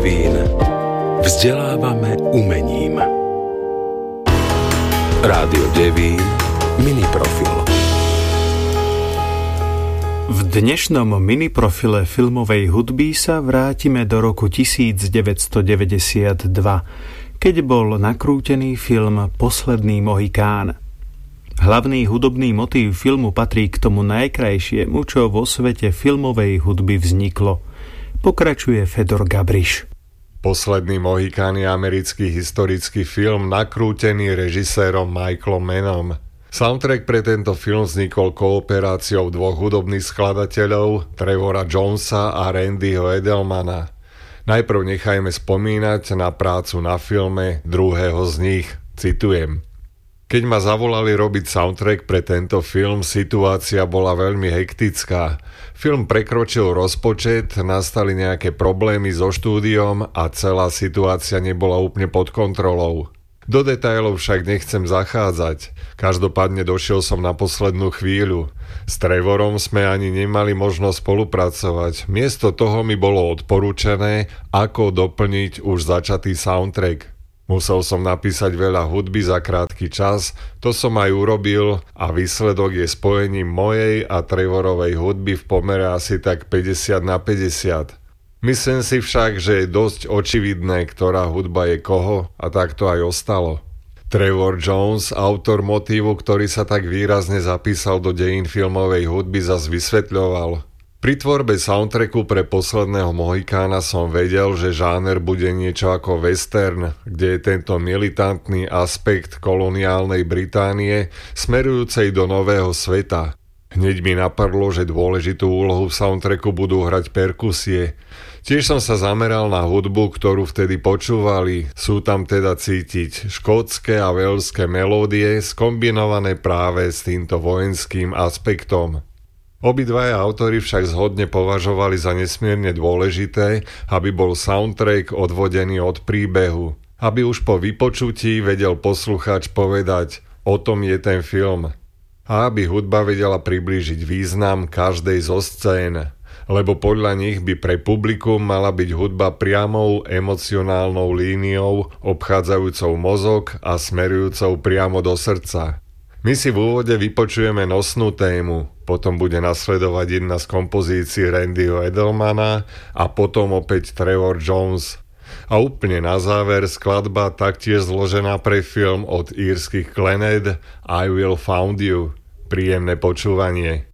Vín. Vzdelávame umením. Rádio Devín mini profil. V dnešnom mini profile filmovej hudby sa vrátime do roku 1992, keď bol nakrútený film Posledný Mohikán. Hlavný hudobný motív filmu patrí k tomu najkrajšiemu, čo vo svete filmovej hudby vzniklo. Pokračuje Fedor Gabriš. Posledný Mohikán je americký historický film nakrútený režisérom Michaelom Mannom. Soundtrack pre tento film vznikol kooperáciou dvoch hudobných skladateľov, Trevora Jonesa a Randyho Edelmana. Najprv nechajme spomínať na prácu na filme druhého z nich, citujem. Keď ma zavolali robiť soundtrack pre tento film, situácia bola veľmi hektická. Film prekročil rozpočet, nastali nejaké problémy so štúdiom a celá situácia nebola úplne pod kontrolou. Do detailov však nechcem zachádzať. Každopádne došiel som na poslednú chvíľu. S Trevorom sme ani nemali možnosť spolupracovať. Miesto toho mi bolo odporúčené, ako doplniť už začatý soundtrack. Musel som napísať veľa hudby za krátky čas, to som aj urobil a výsledok je spojením mojej a Trevorovej hudby v pomere asi tak 50/50. Myslím si však, že je dosť očividné, ktorá hudba je koho a tak to aj ostalo. Trevor Jones, autor motívu, ktorý sa tak výrazne zapísal do dejín filmovej hudby, zas vysvetľoval: pri tvorbe soundtracku pre Posledného Mohikána som vedel, že žáner bude niečo ako western, kde je tento militantný aspekt koloniálnej Británie smerujúcej do nového sveta. Hneď mi napadlo, že dôležitú úlohu v soundtracku budú hrať perkusie. Tiež som sa zameral na hudbu, ktorú vtedy počúvali. Sú tam teda cítiť škótske a velské melódie skombinované práve s týmto vojenským aspektom. Obidvaja autori však zhodne považovali za nesmierne dôležité, aby bol soundtrack odvodený od príbehu. Aby už po vypočutí vedel poslucháč povedať, o tom je ten film. A aby hudba vedela priblížiť význam každej zo scén. Lebo podľa nich by pre publikum mala byť hudba priamou emocionálnou líniou, obchádzajúcou mozog a smerujúcou priamo do srdca. My si v úvode vypočujeme nosnú tému, potom bude nasledovať jedna z kompozícií Randyho Edelmana a potom opäť Trevor Jones. A úplne na záver skladba taktiež zložená pre film od írskych Clannad I Will Found You. Príjemné počúvanie.